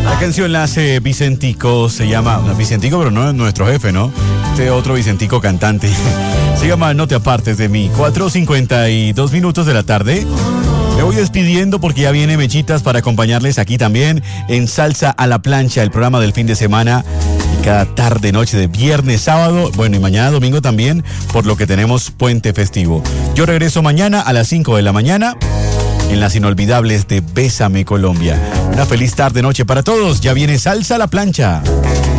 La canción la hace Vicentico, se llama Vicentico, pero no es nuestro jefe, ¿no? Este otro Vicentico cantante. Se llama No te apartes de mí. 4:52 minutos de la tarde. Me voy despidiendo porque ya viene Mechitas para acompañarles aquí también en Salsa a la Plancha, el programa del fin de semana. Y cada tarde, noche de viernes, sábado, bueno, y mañana domingo también, por lo que tenemos puente festivo. Yo regreso mañana a las 5 de la mañana en las inolvidables de Bésame Colombia. Una feliz tarde, noche para todos. Ya viene Salsa a la Plancha.